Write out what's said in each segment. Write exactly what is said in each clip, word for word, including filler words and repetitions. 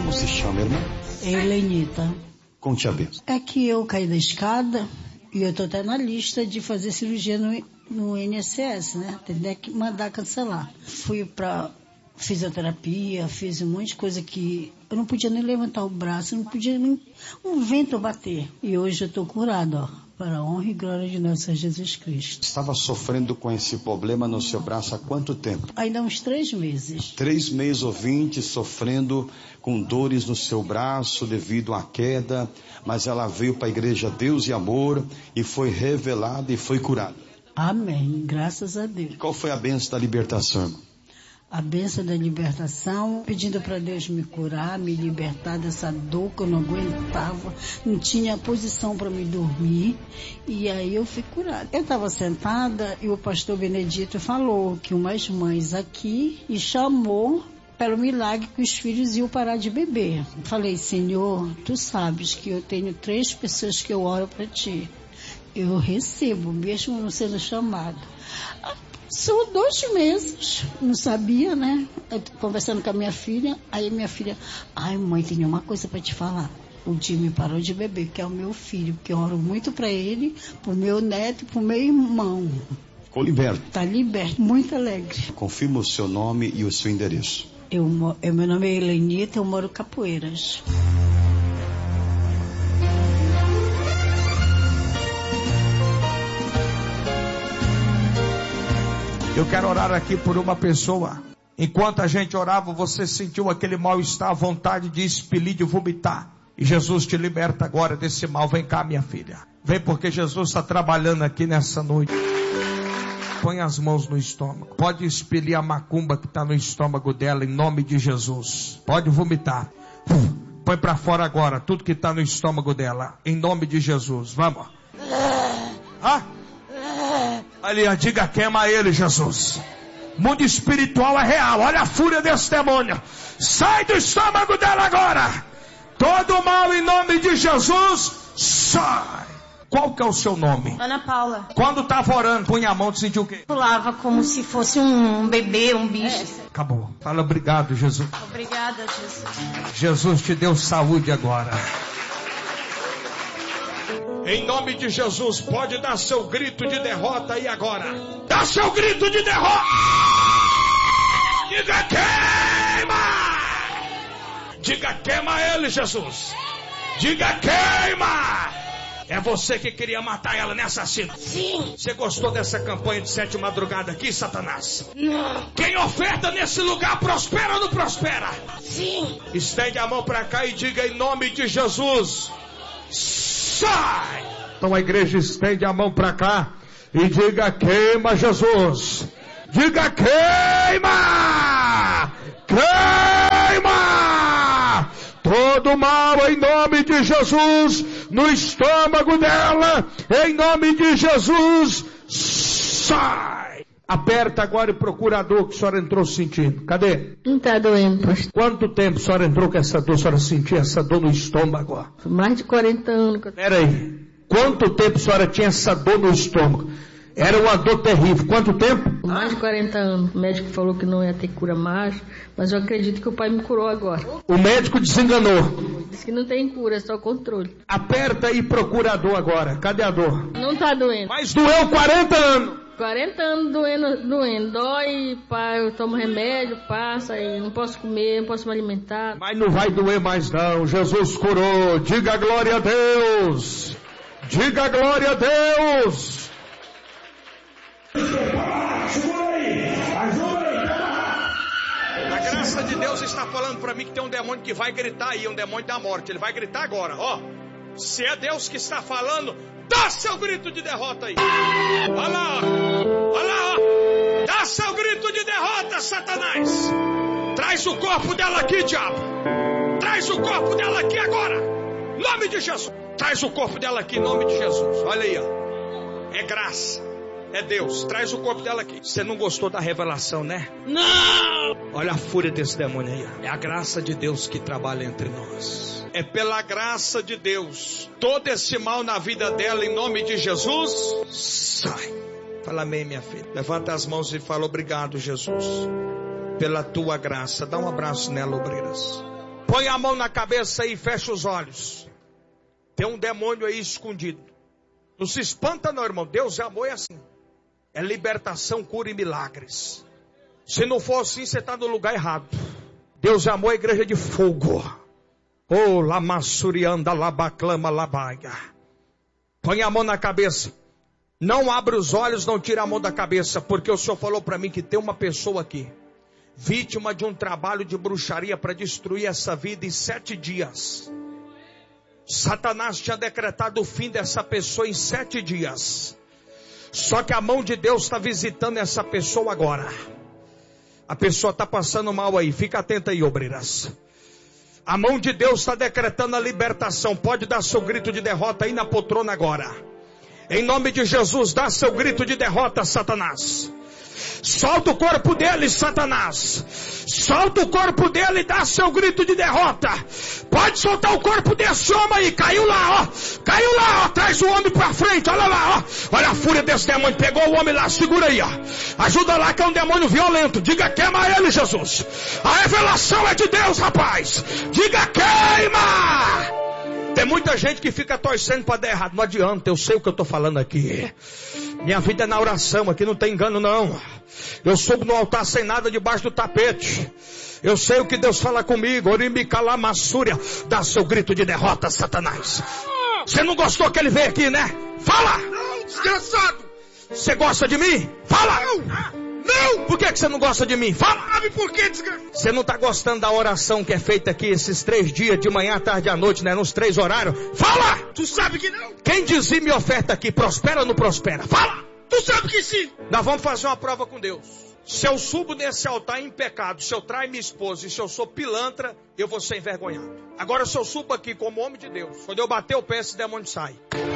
Como se chama, irmã? Helenita. Conte a benção. É que eu caí da escada e eu tô até na lista de fazer cirurgia no, no I N S S, né? Tem que mandar cancelar. Fui pra fisioterapia, fiz um monte de coisa que eu não podia nem levantar o braço, não podia nem um vento bater. E hoje eu tô curado, ó. Para a honra e glória de nosso Senhor Jesus Cristo. Estava sofrendo com esse problema no seu braço há quanto tempo? Ainda uns três meses. Três meses ou vinte sofrendo com dores no seu braço devido à queda, mas ela veio para a igreja Deus e Amor e foi revelada e foi curada. Amém, graças a Deus. Qual foi a bênção da libertação, irmão? A bênção da libertação, pedindo para Deus me curar, me libertar dessa dor que eu não aguentava, não tinha posição para me dormir, e aí eu fui curada. Eu estava sentada e o pastor Benedito falou que umas mães aqui e chamou pelo milagre que os filhos iam parar de beber. Falei, Senhor, tu sabes que eu tenho três pessoas que eu oro para ti. Eu recebo, mesmo não sendo chamado. São dois meses, não sabia, né? Eu conversando com a minha filha, aí minha filha, ai mãe, tem uma coisa para te falar. O Jimmy parou de beber, que é o meu filho, porque eu oro muito para ele, pro meu neto e pro meu irmão. Ficou liberto. Tá liberto, muito alegre. Confirma o seu nome e o seu endereço. Eu, eu, meu nome é Helenita, eu moro em Capoeiras. Eu quero orar aqui por uma pessoa. Enquanto a gente orava, você sentiu aquele mal-estar, a vontade de expelir, de vomitar. E Jesus te liberta agora desse mal. Vem cá, minha filha. Vem, porque Jesus está trabalhando aqui nessa noite. Põe as mãos no estômago. Pode expelir a macumba que está no estômago dela, em nome de Jesus. Pode vomitar. Põe para fora agora tudo que está no estômago dela, em nome de Jesus. Vamos. Ah? Ali, diga, queima ele, Jesus. Mundo espiritual é real. Olha a fúria desse demônio. Sai do estômago dela agora. Todo mal em nome de Jesus, sai. Qual que é o seu nome? Ana Paula. Quando estava orando, punha a mão, tu sentiu o quê? Pulava como se fosse um bebê, um bicho. É. Acabou. Fala obrigado, Jesus. Obrigada, Jesus. Jesus te deu saúde agora. Em nome de Jesus, pode dar seu grito de derrota aí agora. Dá seu grito de derrota. Diga queima. Diga queima ele, Jesus. Diga queima. É você que queria matar ela, né, assassino? Sim. Você gostou dessa campanha de sete madrugada aqui, Satanás? Não. Quem oferta nesse lugar prospera ou não prospera? Sim. Estende a mão para cá e diga em nome de Jesus. Sai! Então a igreja estende a mão para cá e diga queima, Jesus. Diga queima! Queima! Todo mal em nome de Jesus no estômago dela, em nome de Jesus, sai! Aperta agora o procurador que a senhora entrou sentindo. Cadê? Não está doendo, pastor. Quanto tempo a senhora entrou com essa dor? A senhora sentia essa dor no estômago? Mais de quarenta anos. Espera aí. Quanto tempo a senhora tinha essa dor no estômago? Era uma dor terrível. Quanto tempo? Mais de quarenta anos. O médico falou que não ia ter cura mais, mas eu acredito que o pai me curou agora. O médico desenganou. Disse que não tem cura, é só controle. Aperta aí procurador agora. Cadê a dor? Não está doendo. Mas doeu quarenta anos. quarenta anos doendo, doendo. Dói, pá, eu tomo remédio, passa, e não posso comer, não posso me alimentar. Mas não vai doer mais não. Jesus curou. Diga glória a Deus. Diga glória a Deus. A graça de Deus está falando para mim que tem um demônio que vai gritar aí, um demônio da morte. Ele vai gritar agora, ó. Se é Deus que está falando, dá seu grito de derrota aí. Olha lá, olha lá, ó. Dá seu grito de derrota, Satanás. Traz o corpo dela aqui, diabo. Traz o corpo dela aqui agora. Em nome de Jesus. Traz o corpo dela aqui, em nome de Jesus. Olha aí, ó. É graça. É Deus. Traz o corpo dela aqui. Você não gostou da revelação, né? Não! Olha a fúria desse demônio aí. É a graça de Deus que trabalha entre nós. É pela graça de Deus. Todo esse mal na vida dela, em nome de Jesus, sai. Fala amém, minha filha. Levanta as mãos e fala obrigado, Jesus, pela tua graça. Dá um abraço nela, obrigado. Põe a mão na cabeça e fecha os olhos. Tem um demônio aí escondido. Não se espanta não, irmão. Deus é amor, é assim. É libertação, cura e milagres. Se não for assim, você está no lugar errado. Deus é amor, é igreja de fogo. Oh, lamassurianda, labaclama, labaia. Põe a mão na cabeça. Não abre os olhos, não tira a mão da cabeça. Porque o Senhor falou para mim que tem uma pessoa aqui, vítima de um trabalho de bruxaria para destruir essa vida em sete dias. Satanás tinha decretado o fim dessa pessoa em sete dias. Só que a mão de Deus está visitando essa pessoa agora. A pessoa está passando mal aí. Fica atenta aí, obreiras. A mão de Deus está decretando a libertação. Pode dar seu grito de derrota aí na poltrona agora. Em nome de Jesus, dá seu grito de derrota, Satanás. Solta o corpo dele, Satanás. Solta o corpo dele e dá seu grito de derrota. Pode soltar o corpo desse homem aí. Caiu lá, ó. Caiu lá, ó. Traz o homem pra frente. Olha lá, ó. Olha a fúria desse demônio. Pegou o homem lá. Segura aí, ó. Ajuda lá que é um demônio violento. Diga, queima ele, Jesus. A revelação é de Deus, rapaz. Diga, queima. Tem muita gente que fica torcendo para dar errado. Não adianta, eu sei o que eu estou falando aqui. Minha vida é na oração, aqui não tem engano não. Eu subo no altar sem nada debaixo do tapete. Eu sei o que Deus fala comigo. Orimicalamassúria. Dá seu grito de derrota, Satanás. Você não gostou que ele veio aqui, né? Fala! Não, desgraçado! Você gosta de mim? Fala! Não! Não! Por que, que você não gosta de mim? Fala! Sabe por que, desgraçado? Você não está gostando da oração que é feita aqui esses três dias, de manhã, tarde e à noite, né? Nos três horários? Fala! Tu sabe que não? Quem dizime e oferta aqui, prospera ou não prospera? Fala! Tu sabe que sim! Nós vamos fazer uma prova com Deus. Se eu subo nesse altar em pecado, se eu traio minha esposa e se eu sou pilantra, eu vou ser envergonhado. Agora se eu subo aqui como homem de Deus, quando eu bater o pé, esse demônio sai.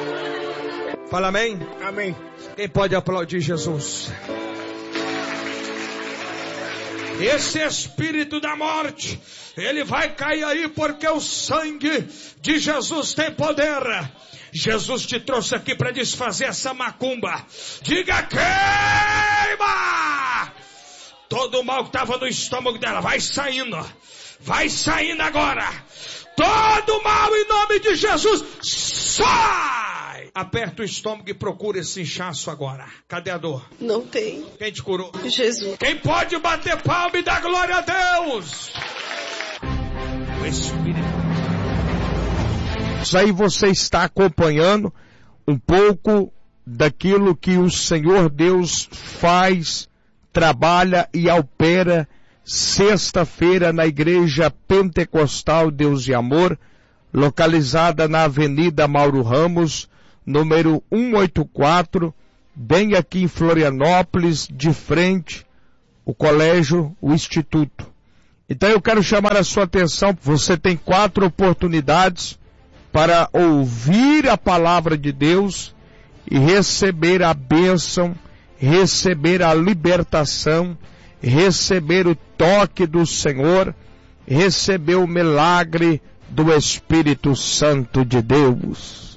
Fala amém? Amém. Quem pode aplaudir Jesus? Esse espírito da morte, ele vai cair aí porque o sangue de Jesus tem poder. Jesus te trouxe aqui para desfazer essa macumba. Diga, queima! Todo o mal que estava no estômago dela vai saindo. Vai saindo agora. Todo o mal em nome de Jesus sai! Aperta o estômago e procura esse inchaço agora. Cadê a dor? Não tem. Quem te curou? Jesus. Quem pode bater palma e dar glória a Deus? O Espírito. Isso aí você está acompanhando um pouco daquilo que o Senhor Deus faz, trabalha e opera sexta-feira na Igreja Pentecostal Deus e Amor, localizada na Avenida Mauro Ramos, número cento e oitenta e quatro, bem aqui em Florianópolis, de frente o colégio, o instituto. Então eu quero chamar a sua atenção, você tem quatro oportunidades para ouvir a palavra de Deus e receber a bênção, receber a libertação, receber o toque do Senhor, receber o milagre do Espírito Santo de Deus.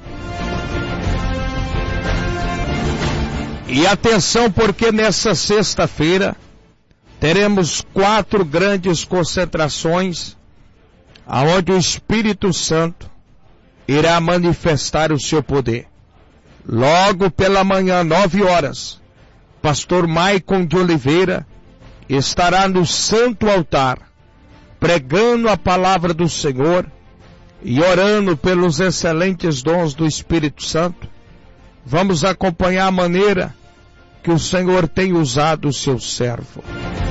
E atenção, porque nessa sexta-feira teremos quatro grandes concentrações, aonde o Espírito Santo irá manifestar o seu poder. Logo pela manhã, nove horas, pastor Maicon de Oliveira estará no santo altar, pregando a palavra do Senhor e orando pelos excelentes dons do Espírito Santo. Vamos acompanhar a maneira que o Senhor tem usado o seu servo.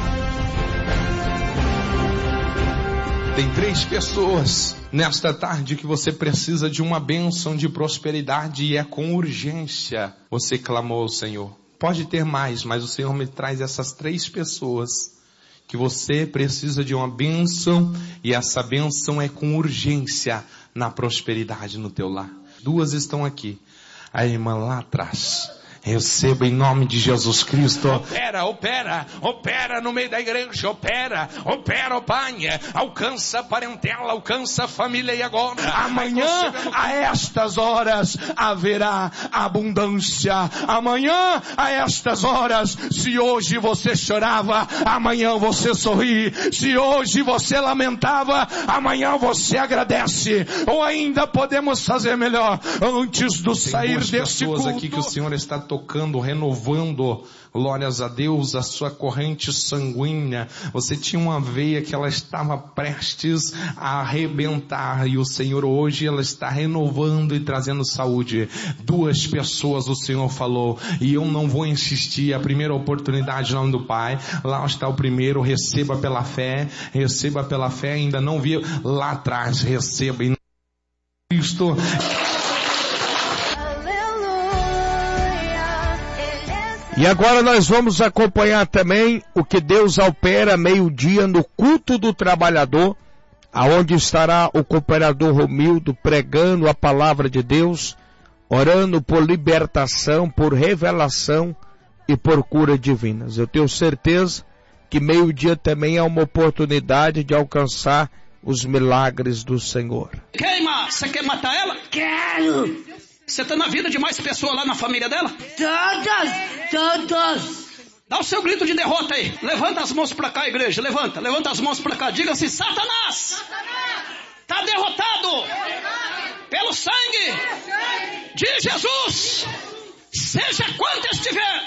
Tem três pessoas nesta tarde que você precisa de uma bênção de prosperidade e é com urgência. Você clamou ao Senhor. Pode ter mais, mas o Senhor me traz essas três pessoas que você precisa de uma bênção e essa bênção é com urgência na prosperidade no teu lar. Duas estão aqui. A irmã lá atrás. Receba em nome de Jesus Cristo. Opera, opera, opera no meio da igreja, opera, opera, ó Pai. Alcança a parentela, alcança a família e agora. Amanhã, a estas horas, haverá abundância. Amanhã, a estas horas, se hoje você chorava, amanhã você sorri. Se hoje você lamentava, amanhã você agradece. Ou ainda podemos fazer melhor, antes do Tem sair duas deste pessoas culto. aqui que o Senhor está tocando, renovando, glórias a Deus, a sua corrente sanguínea. Você tinha uma veia que ela estava prestes a arrebentar, e o Senhor hoje ela está renovando e trazendo saúde. Duas pessoas o Senhor falou, e eu não vou insistir. A primeira oportunidade em nome do Pai, lá está o primeiro. Receba pela fé, receba pela fé. Ainda não vi lá atrás, receba em Cristo. E agora nós vamos acompanhar também o que Deus opera meio-dia no culto do trabalhador, aonde estará o cooperador Romildo pregando a palavra de Deus, orando por libertação, por revelação e por cura divinas. Eu tenho certeza que meio-dia também é uma oportunidade de alcançar os milagres do Senhor. Queima! Você quer matar ela? Quero! Você tá na vida de mais pessoas lá na família dela? Todas! Todas! Dá o seu grito de derrota aí. Levanta as mãos pra cá, igreja. Levanta, levanta as mãos pra cá. Diga assim: Satanás! Tá derrotado! Pelo sangue de Jesus! Seja quanto estiver!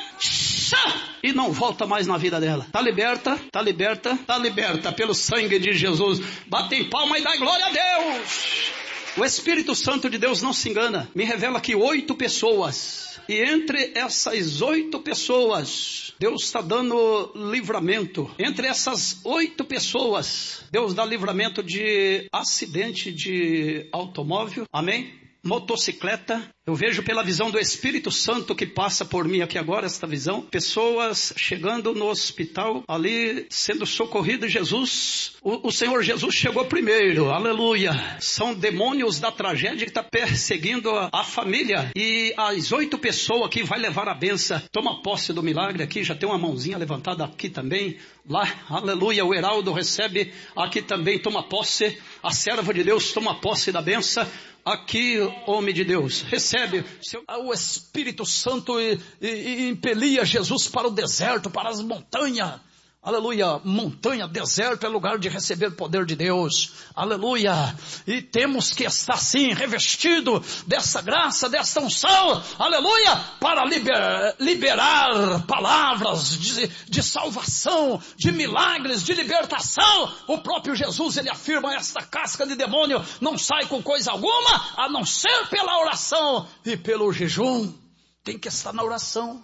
E não volta mais na vida dela. Tá liberta, tá liberta, tá liberta pelo sangue de Jesus. Bate em palma e dá glória a Deus. O Espírito Santo de Deus não se engana. Me revela que oito pessoas. E entre essas oito pessoas, Deus está dando livramento. Entre essas oito pessoas, Deus dá livramento de acidente de automóvel. Amém? Motocicleta. Eu vejo pela visão do Espírito Santo que passa por mim aqui agora, esta visão. Pessoas chegando no hospital, ali sendo socorrido. Jesus, o, o Senhor Jesus chegou primeiro, aleluia. São demônios da tragédia que está perseguindo a, a família. E as oito pessoas que vai levar a benção, toma posse do milagre aqui. Já tem uma mãozinha levantada aqui também. Lá, aleluia, o Heraldo recebe aqui também, toma posse. A serva de Deus toma posse da benção. Aqui, homem de Deus, recebe seu... o Espírito Santo e, e, e impelia Jesus para o deserto, para as montanhas. Aleluia, montanha, deserto é lugar de receber o poder de Deus. Aleluia, e temos que estar sim, revestido dessa graça, dessa unção. Aleluia, para liber, liberar palavras de, de salvação, de milagres, de libertação. O próprio Jesus, ele afirma: esta casca de demônio não sai com coisa alguma, a não ser pela oração e pelo jejum. Tem que estar na oração.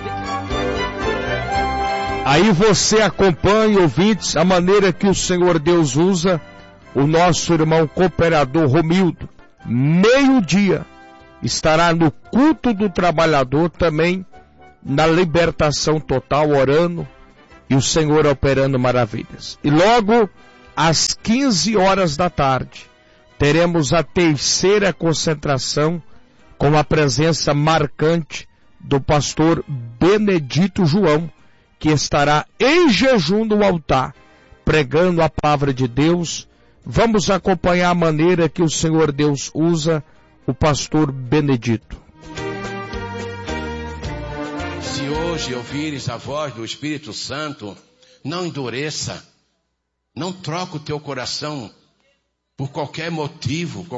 Aí você acompanha, ouvintes, a maneira que o Senhor Deus usa o nosso irmão cooperador Romildo. Meio-dia estará no culto do trabalhador também, na libertação total, orando e o Senhor operando maravilhas. E logo às quinze horas da tarde teremos a terceira concentração com a presença marcante do pastor Benedito João, que estará em jejum no altar, pregando a palavra de Deus. Vamos acompanhar a maneira que o Senhor Deus usa o pastor Benedito. Se hoje ouvires a voz do Espírito Santo, não endureça, não troca o teu coração por qualquer motivo,